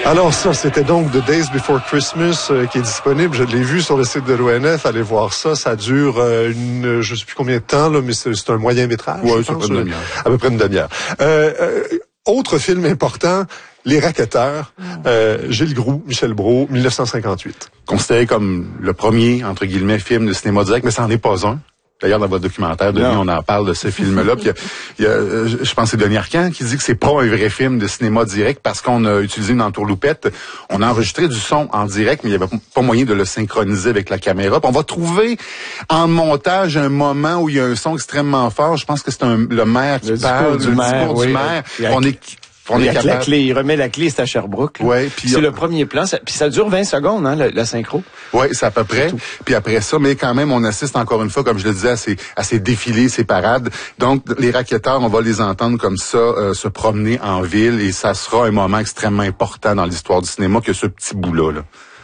Alors ça, c'était donc The Days Before Christmas qui est disponible. Je l'ai vu sur le site de l'ONF. Allez voir ça. Ça dure je sais plus combien de temps, là, mais c'est un moyen métrage. Oui, c'est à peu près une demi-heure. À peu près une demi-heure. Autre film important, Les Racketteurs, Gilles Groux, Michel Brault, 1958. Considéré comme le premier, entre guillemets, film de cinéma direct, mais ça n'en est pas un. D'ailleurs, dans votre documentaire, Denis, on en parle de ce film-là. Puis il y a, je pense que c'est Denis Arcand qui dit que c'est pas un vrai film de cinéma direct parce qu'on a utilisé une entourloupette. On a enregistré du son en direct, mais il y avait pas moyen de le synchroniser avec la caméra. Puis on va trouver en montage un moment où il y a un son extrêmement fort. Je pense que c'est le maire qui parle, du discours du maire. Il remet la clé, c'est à Sherbrooke. Ouais, puis c'est le premier plan. Puis ça dure 20 secondes, hein, la synchro. Oui, c'est à peu près. Puis après ça, mais quand même, on assiste encore une fois, comme je le disais, à ces défilés, ces parades. Donc, les racketteurs, on va les entendre comme ça, se promener en ville, et ça sera un moment extrêmement important dans l'histoire du cinéma que ce petit bout-là. Là.